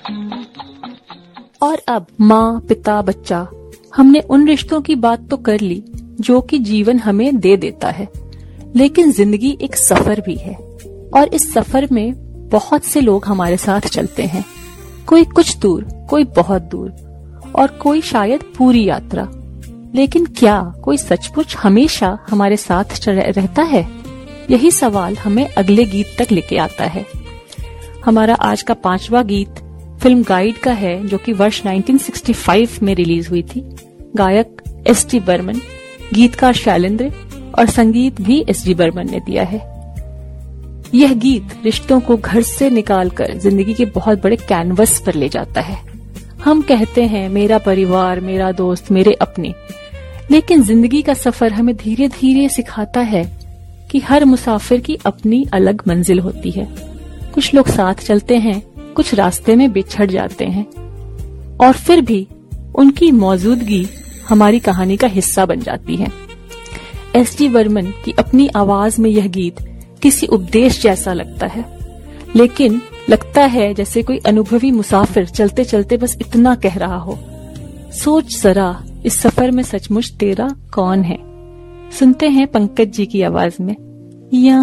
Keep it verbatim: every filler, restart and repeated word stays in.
और अब माँ, पिता, बच्चा, हमने उन रिश्तों की बात तो कर ली जो कि जीवन हमें दे देता है, लेकिन जिंदगी एक सफर भी है और इस सफर में बहुत से लोग हमारे साथ चलते हैं। कोई कुछ दूर, कोई बहुत दूर और कोई शायद पूरी यात्रा। लेकिन क्या कोई सचमुच हमेशा हमारे साथ रहता है? यही सवाल हमें अगले गीत तक लेके आता है। हमारा आज का पांचवा गीत फिल्म गाइड का है, जो कि वर्ष उन्नीस सौ पैंसठ में रिलीज हुई थी। गायक एस डी बर्मन, गीतकार शैलेंद्र और संगीत भी एस डी बर्मन ने दिया है। यह गीत रिश्तों को घर से निकालकर जिंदगी के बहुत बड़े कैनवस पर ले जाता है। हम कहते हैं मेरा परिवार, मेरा दोस्त, मेरे अपने, लेकिन जिंदगी का सफर हमें धीरे धीरे सिखाता है कि हर मुसाफिर की अपनी अलग मंजिल होती है। कुछ लोग साथ चलते हैं, कुछ रास्ते में बिछड़ जाते हैं और फिर भी उनकी मौजूदगी हमारी कहानी का हिस्सा बन जाती है। एस डी बर्मन की अपनी आवाज में यह गीत किसी उपदेश जैसा लगता है, लेकिन लगता है जैसे कोई अनुभवी मुसाफिर चलते चलते बस इतना कह रहा हो, सोच जरा इस सफर में सचमुच तेरा कौन है। सुनते हैं पंकज जी की आवाज में। यहाँ